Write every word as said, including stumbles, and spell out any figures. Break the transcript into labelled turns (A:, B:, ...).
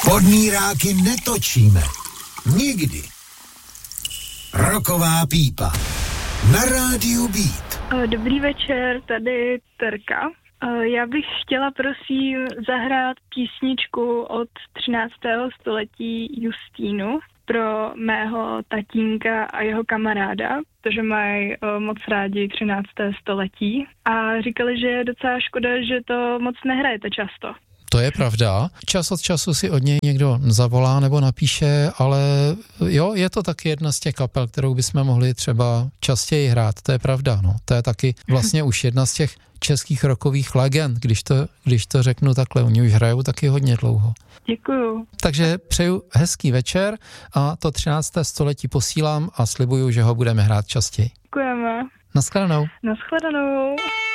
A: Podmíráky netočíme. Nikdy. Roková pípa. Na rádiu Beat.
B: Dobrý večer, tady Terka. Já bych chtěla prosím zahrát písničku od třináctého století Justínu pro mého tatínka a jeho kamaráda, protože mají moc rádi třinácté století a říkali, že je docela škoda, že to moc nehrajete často.
C: To je pravda. Čas od času si od něj někdo zavolá nebo napíše, ale jo, je to taky jedna z těch kapel, kterou bychom mohli třeba častěji hrát. To je pravda, no. To je taky vlastně už jedna z těch českých rockových legend, když to, když to řeknu takhle. Oni už hrajou taky hodně dlouho.
B: Děkuju.
C: Takže přeju hezký večer a to třinácté století posílám a slibuju, že ho budeme hrát častěji.
B: Děkujeme.
C: Naschledanou.
B: Naschledanou.